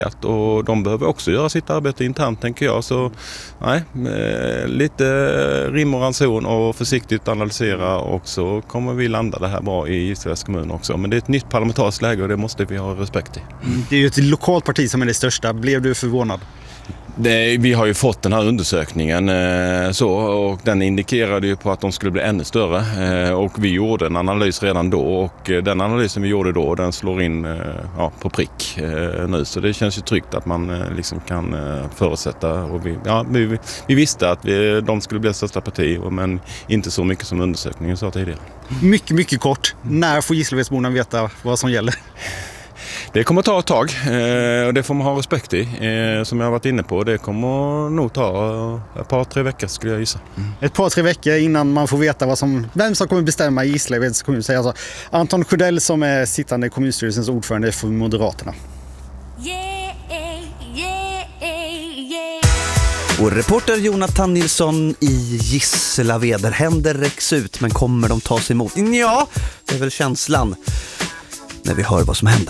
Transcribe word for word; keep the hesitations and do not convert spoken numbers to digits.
Och de behöver också göra sitt arbete internt, tänker jag. Så nej, lite rim och ranson och försiktigt analysera, och så kommer vi landa det här bra i Gislaveds kommun också. Men det är ett nytt parlamentariskt läge och det måste vi ha respekt i. Det är ju ett lokalt parti som är det största. Blev du förvånad? Det, vi har ju fått den här undersökningen eh, så, och den indikerade ju på att de skulle bli ännu större, eh, och vi gjorde en analys redan då, och eh, den analysen vi gjorde då, den slår in eh, ja, på prick eh, nu, så det känns ju tryggt att man eh, liksom kan eh, förutsätta, och vi, ja, vi, vi visste att vi, de skulle bli det största parti, men inte så mycket som undersökningen sa tidigare. Mycket, mycket kort. När får Gislavedsborna veta vad som gäller? Det kommer ta ett tag, eh, och det får man ha respekt i. Eh, som jag har varit inne på, det kommer nog ta ett par, tre veckor skulle jag gissa. Mm. Ett par, tre veckor innan man får veta vad som, vem som kommer bestämma i Gislaveds kommun. Säger alltså Anton Sjödell, som är sittande kommunstyrelsens ordförande för Moderaterna. Yeah, yeah, yeah. Och reporter Jonathan Nilsson i Gislaved. Händer räcks ut, men kommer de ta sig emot? Ja, det är väl känslan när vi hör vad som händer.